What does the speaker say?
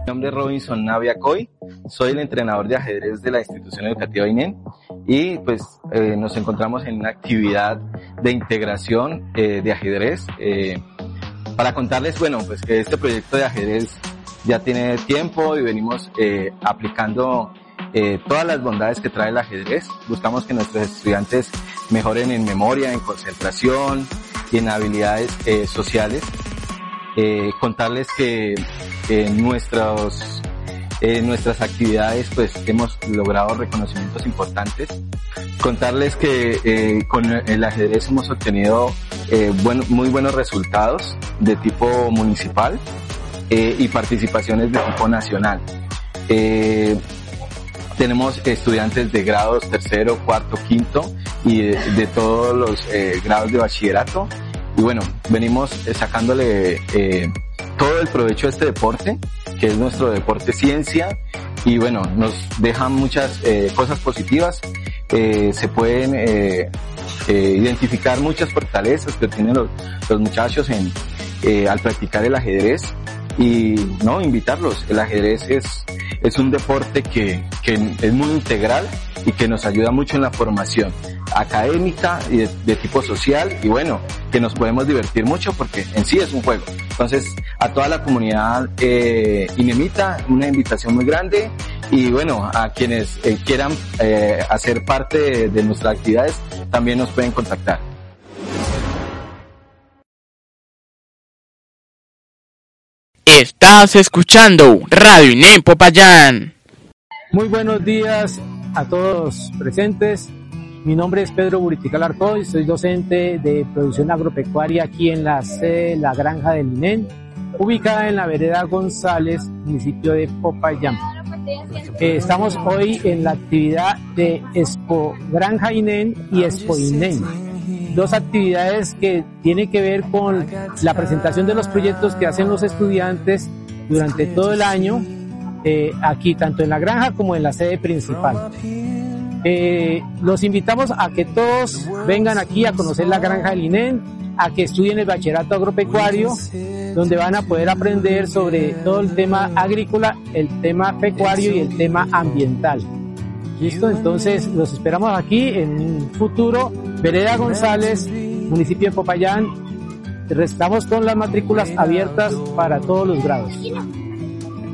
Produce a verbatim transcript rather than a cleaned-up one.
Mi nombre es Robinson Navia Coy, soy el entrenador de ajedrez de la institución educativa I N E N y pues eh, nos encontramos en una actividad de integración eh, de ajedrez eh, para contarles, bueno, pues que este proyecto de ajedrez ya tiene tiempo y venimos eh, aplicando eh, todas las bondades que trae el ajedrez. Buscamos que nuestros estudiantes mejoren en memoria, en concentración y en habilidades eh, sociales. Eh, contarles que eh, nuestros, eh, nuestras actividades pues hemos logrado reconocimientos importantes. Contarles que eh, con el ajedrez hemos obtenido eh, buen, muy buenos resultados de tipo municipal eh, y participaciones de tipo nacional. Eh, tenemos estudiantes de grados tercero, cuarto, quinto y de, de todos los eh, grados de bachillerato. Y bueno, venimos sacándole eh, todo el provecho a este deporte, que es nuestro deporte ciencia, y bueno, nos dejan muchas eh, cosas positivas. Eh, se pueden eh, eh, identificar muchas fortalezas que tienen los, los muchachos en, eh, al practicar el ajedrez, y no, invitarlos. El ajedrez es, es un deporte que, que es muy integral y que nos ayuda mucho en la formación académica y de, de tipo social, y bueno, que nos podemos divertir mucho porque en sí es un juego. Entonces, a toda la comunidad eh, inemita, una invitación muy grande, y bueno, a quienes eh, quieran eh, hacer parte de, de nuestras actividades, también nos pueden contactar. Estás escuchando Radio I N E N Popayán. Muy buenos días a todos presentes. Mi nombre es Pedro Buritical Artoy, soy docente de producción agropecuaria aquí en la sede La Granja del I N E N, ubicada en la vereda González, municipio de Popayán. Eh, estamos hoy en la actividad de Expo Granja I N E N y Expo I N E N, dos actividades que tienen que ver con la presentación de los proyectos que hacen los estudiantes durante todo el año, eh, aquí tanto en la granja como en la sede principal. Eh, los invitamos a que todos vengan aquí a conocer la granja del I N E N, a que estudien el bachillerato agropecuario, donde van a poder aprender sobre todo el tema agrícola, el tema pecuario y el tema ambiental. ¿Listo? Entonces los esperamos aquí en un futuro, vereda González, municipio de Popayán. Estamos con las matrículas abiertas para todos los grados.